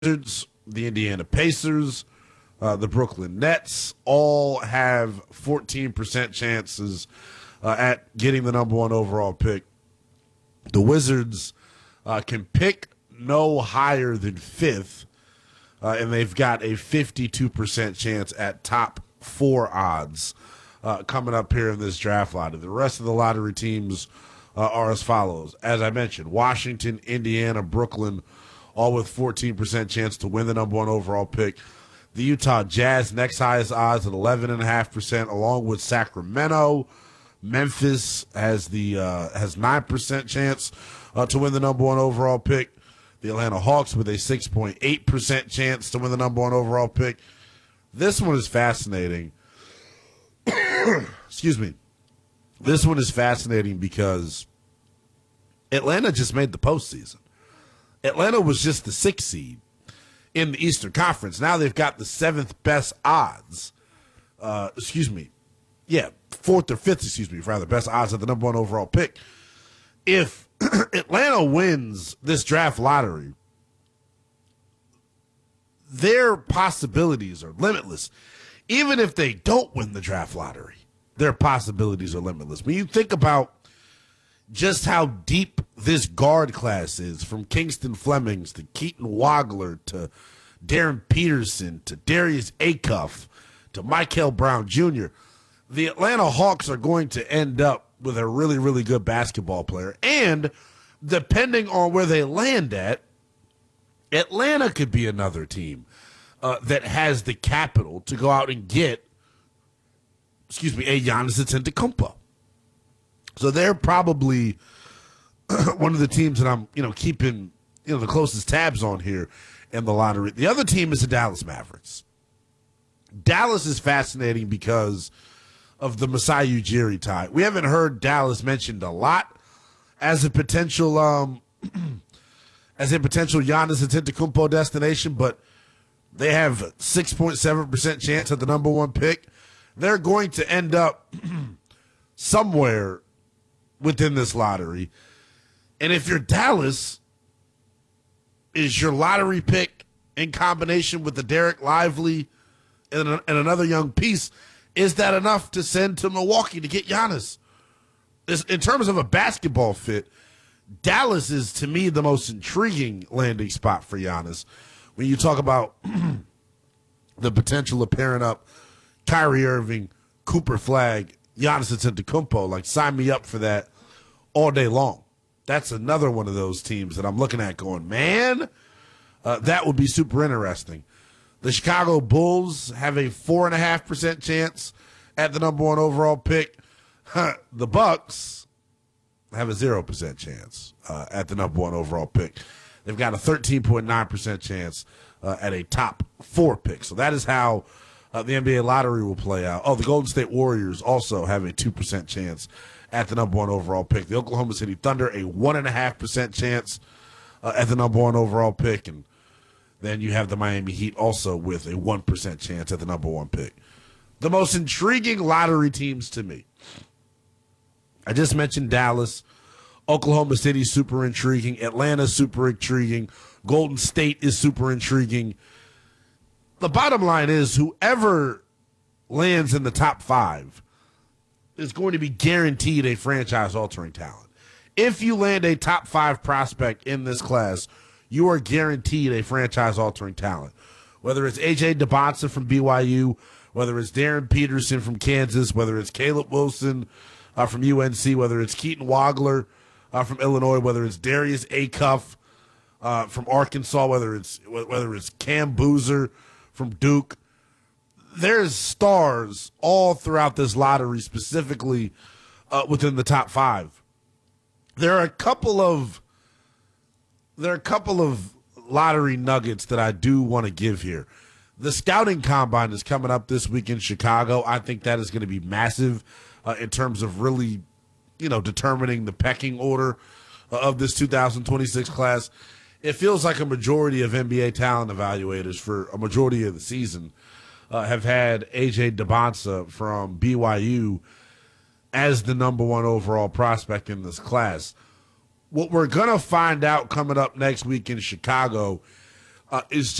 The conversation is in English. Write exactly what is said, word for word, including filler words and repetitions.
Wizards, the Indiana Pacers, uh, the Brooklyn Nets all have fourteen percent chances uh, at getting the number one overall pick. The Wizards uh, can pick no higher than fifth, uh, and they've got a fifty-two percent chance at top four odds uh, coming up here in this draft lottery. The rest of the lottery teams uh, are as follows. As I mentioned, Washington, Indiana, Brooklyn, all with fourteen percent chance to win the number one overall pick. The Utah Jazz, next highest odds at eleven point five percent, along with Sacramento. Memphis has the uh, has nine percent chance uh, to win the number one overall pick. The Atlanta Hawks with a six point eight percent chance to win the number one overall pick. This one is fascinating. Excuse me. This one is fascinating because Atlanta just made the postseason. Atlanta was just the sixth seed in the Eastern Conference. Now they've got the seventh best odds. Uh, excuse me. Yeah, fourth or fifth, excuse me, rather, best odds at the number one overall pick. If Atlanta wins this draft lottery, their possibilities are limitless. Even if they don't win the draft lottery, their possibilities are limitless. When you think about just how deep this guard class is, from Kingston Flemings to Keaton Wagler to Darren Peterson to Darius Acuff to Michael Brown Junior, the Atlanta Hawks are going to end up with a really, really good basketball player. And depending on where they land at, Atlanta could be another team uh, that has the capital to go out and get, excuse me, a Giannis Antetokounmpo. So they're probably one of the teams that I'm, you know, keeping, you know, the closest tabs on here in the lottery. The other team is the Dallas Mavericks. Dallas is fascinating because of the Masai Ujiri tie. We haven't heard Dallas mentioned a lot as a potential, um, as a potential Giannis Antetokounmpo destination, but they have six point seven percent chance at the number one pick. They're going to end up somewhere within this lottery. And if you're Dallas, is your lottery pick in combination with the Derek Lively and, and another young piece, is that enough to send to Milwaukee to get Giannis? This, in terms of a basketball fit, Dallas is, to me, the most intriguing landing spot for Giannis. When you talk about the potential of pairing up Kyrie Irving, Cooper Flagg, Giannis Antetokounmpo, like, sign me up for that all day long. That's another one of those teams that I'm looking at going, man, uh, that would be super interesting. The Chicago Bulls have a four point five percent chance at the number one overall pick. The Bucks have a zero percent chance uh, at the number one overall pick. They've got a thirteen point nine percent chance uh, at a top four pick. So that is how uh, the N B A lottery will play out. Oh, the Golden State Warriors also have a two percent chance at the number one overall pick. The Oklahoma City Thunder, a one point five percent chance uh, at the number one overall pick. And then you have the Miami Heat also with a one percent chance at the number one pick. The most intriguing lottery teams to me, I just mentioned Dallas. Oklahoma City, super intriguing. Atlanta, super intriguing. Golden State is super intriguing. The bottom line is whoever lands in the top five is going to be guaranteed a franchise-altering talent. If you land a top five prospect in this class, you are guaranteed a franchise-altering talent. Whether it's A J DeBonsa from B Y U, whether it's Darren Peterson from Kansas, whether it's Caleb Wilson uh, from U N C, whether it's Keaton Wagler uh, from Illinois, whether it's Darius Acuff uh, from Arkansas, whether it's whether it's Cam Boozer from Duke. There's stars all throughout this lottery, specifically uh, within the top five. There are a couple of there are a couple of lottery nuggets that I do want to give here. The scouting combine is coming up this week in Chicago. I think that is going to be massive uh, in terms of really, you know, determining the pecking order uh, of this two thousand twenty-six class. It feels like a majority of N B A talent evaluators for a majority of the season uh, have had A J DeBonsa from B Y U as the number one overall prospect in this class. What we're going to find out coming up next week in Chicago uh, is